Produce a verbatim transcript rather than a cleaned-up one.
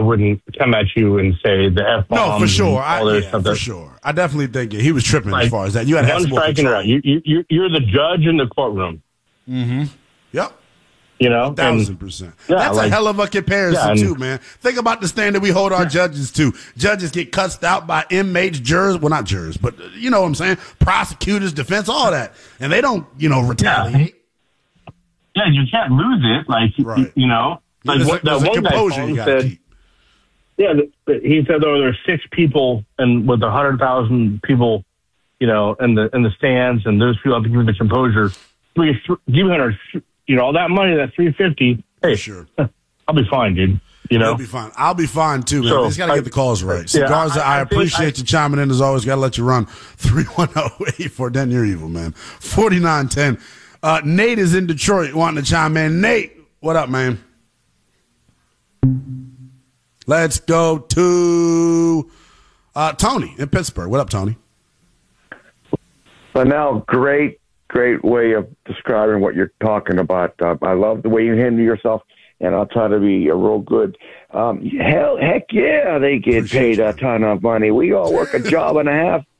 wouldn't come at you and say the F bombs. No, for sure. I, all yeah, stuff for that, sure. I definitely think he was tripping like, as far as that. You had to have one some more striking control. around. You, you, you're the judge in the courtroom. Mm-hmm. Yep. You know, a thousand percent. Yeah, That's like, a hell of a comparison yeah, and, too, man. Think about the standard we hold our yeah. judges to. Judges get cussed out by inmates, jurors. Well, not jurors, but uh, you know what I'm saying. Prosecutors, defense, all that, and they don't, you know, retaliate. Yeah, yeah you can't lose it. Like right. you, you know, like there's what, a, there's that a one guy composure you said. keep. Yeah, he said there were six people, and with a hundred thousand people, you know, in the in the stands, and those people have to keep the composure. Three, three hundred, you know, all that money, that three fifty. Hey, sure, I'll be fine, dude. You know, You'll be fine. I'll be fine too, man. So, We just gotta I, get the calls right. Yeah, Cigars, I, I, I appreciate I, you chiming in as always. Gotta let you run. three one zero, eight four Den, you're evil, man. forty-nine ten. Uh, Nate is in Detroit wanting to chime in. Nate, what up, man? Let's go to uh, Tony in Pittsburgh. What up, Tony? Well, now, great, great way of describing what you're talking about. Uh, I love the way you handle yourself, and I'll try to be a real good. Um, hell, heck yeah, they get Appreciate paid you. a ton of money. We all work a job and a half